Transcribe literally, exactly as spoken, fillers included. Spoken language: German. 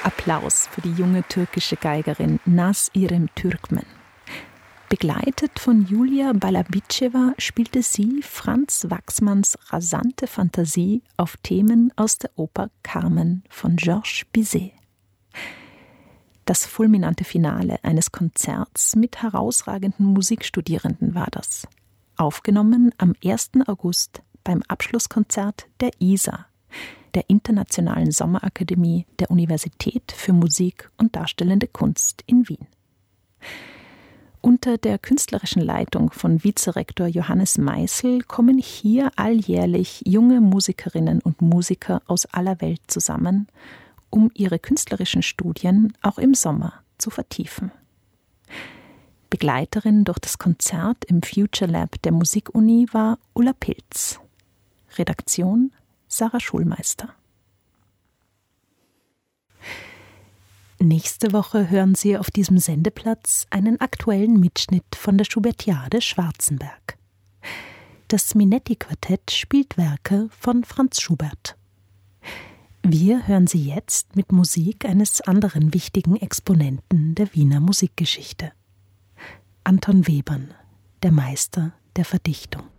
Applaus für die junge türkische Geigerin Naz İrem Türkmen. Begleitet von Julia Balabitschewa spielte sie Franz Waxmanns rasante Fantasie auf Themen aus der Oper Carmen von Georges Bizet. Das fulminante Finale eines Konzerts mit herausragenden Musikstudierenden war das. Aufgenommen am ersten August beim Abschlusskonzert der I S A, der Internationalen Sommerakademie der Universität für Musik und Darstellende Kunst in Wien. Unter der künstlerischen Leitung von Vizerektor Johannes Meißel kommen hier alljährlich junge Musikerinnen und Musiker aus aller Welt zusammen, um ihre künstlerischen Studien auch im Sommer zu vertiefen. Begleiterin durch das Konzert im Future Lab der Musikuni war Ulla Pilz. Redaktion Sarah Schulmeister. Nächste Woche hören Sie auf diesem Sendeplatz einen aktuellen Mitschnitt von der Schubertiade Schwarzenberg. Das Minetti-Quartett spielt Werke von Franz Schubert. Wir hören Sie jetzt mit Musik eines anderen wichtigen Exponenten der Wiener Musikgeschichte. Anton Webern, der Meister der Verdichtung.